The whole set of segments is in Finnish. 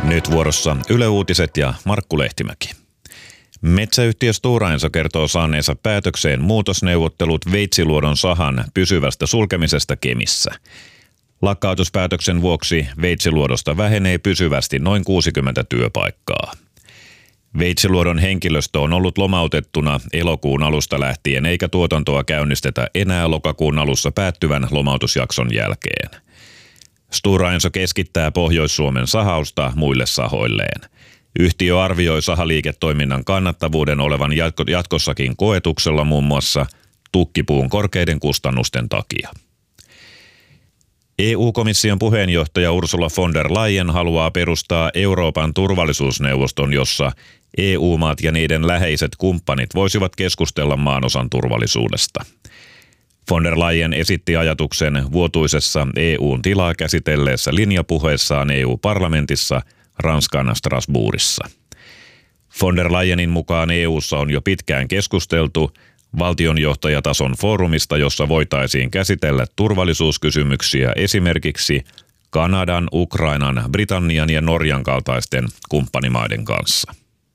Nyt vuorossa Yle Uutiset ja Markku Lehtimäki. Metsäyhtiö Stora Enso kertoo saaneensa päätökseen muutosneuvottelut Veitsiluodon sahan pysyvästä sulkemisesta Kemissä. Lakkautuspäätöksen vuoksi Veitsiluodosta vähenee pysyvästi noin 60 työpaikkaa. Veitsiluodon henkilöstö on ollut lomautettuna elokuun alusta lähtien, eikä tuotantoa käynnistetä enää lokakuun alussa päättyvän lomautusjakson jälkeen. Stora Enso keskittää Pohjois-Suomen sahausta muille sahoilleen. Yhtiö arvioi sahaliiketoiminnan kannattavuuden olevan jatkossakin koetuksella muun muassa tukkipuun korkeiden kustannusten takia. EU-komission puheenjohtaja Ursula von der Leyen haluaa perustaa Euroopan turvallisuusneuvoston, jossa EU-maat ja niiden läheiset kumppanit voisivat keskustella maanosan turvallisuudesta. Von der Leyen esitti ajatuksen vuotuisessa EU:n tilaa käsitelleessä linjapuheessaan EU-parlamentissa Ranskan Strasbourgissa. Von der Leyenin mukaan EU:ssa on jo pitkään keskusteltu valtionjohtajatason foorumista, jossa voitaisiin käsitellä turvallisuuskysymyksiä esimerkiksi Kanadan, Ukrainan, Britannian ja Norjan kaltaisten kumppanimaiden kanssa.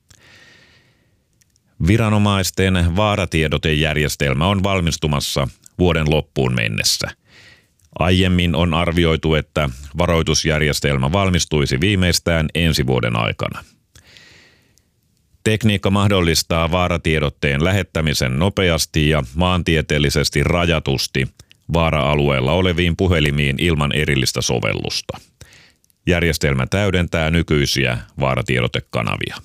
Viranomaisten vaaratiedotejärjestelmä on valmistumassa vuoden loppuun mennessä. Aiemmin on arvioitu, että varoitusjärjestelmä valmistuisi viimeistään ensi vuoden aikana. Tekniikka mahdollistaa vaaratiedotteen lähettämisen nopeasti ja maantieteellisesti rajatusti vaara-alueella oleviin puhelimiin ilman erillistä sovellusta. Järjestelmä täydentää nykyisiä vaaratiedotekanavia.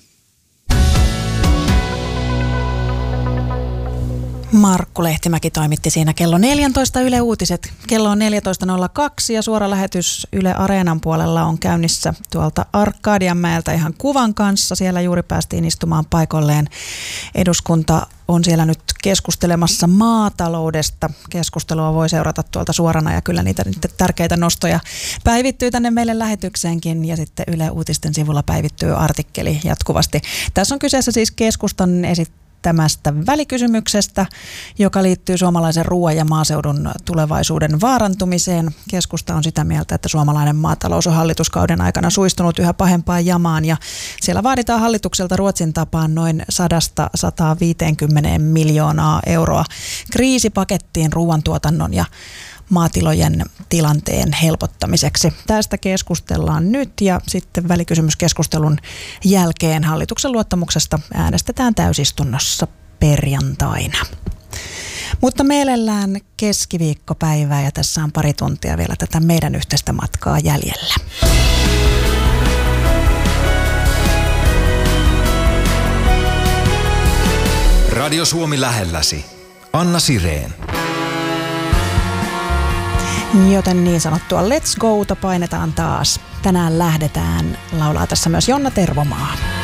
Markku Lehtimäki toimitti siinä kello 14 Yle Uutiset. Kello on 14.02 ja suora lähetys Yle Areenan puolella on käynnissä tuolta Arkadianmäeltä ihan kuvan kanssa. Siellä juuri päästiin istumaan paikalleen. Eduskunta on siellä nyt keskustelemassa maataloudesta. Keskustelua voi seurata tuolta suorana ja kyllä niitä tärkeitä nostoja päivittyy tänne meille lähetykseenkin ja sitten Yle Uutisten sivulla päivittyy artikkeli jatkuvasti. Tässä on kyseessä siis keskustan tämästä välikysymyksestä, joka liittyy suomalaisen ruoan ja maaseudun tulevaisuuden vaarantumiseen. Keskusta on sitä mieltä, että suomalainen maatalous on hallituskauden aikana suistunut yhä pahempaan jamaan ja siellä vaaditaan hallitukselta Ruotsin tapaan noin 100-150 miljoonaa euroa kriisipakettiin ruoantuotannon ja maatilojen tilanteen helpottamiseksi. Tästä keskustellaan nyt ja sitten välikysymyskeskustelun jälkeen hallituksen luottamuksesta äänestetään täysistunnossa perjantaina. Mutta mielellään keskiviikkopäivää ja tässä on pari tuntia vielä tätä meidän yhteistä matkaa jäljellä. Radio Suomi lähelläsi. Anna Sirén. Joten niin sanottua Let's Gota painetaan taas. Tänään lähdetään, laulaa tässä myös Jonna Tervomaa.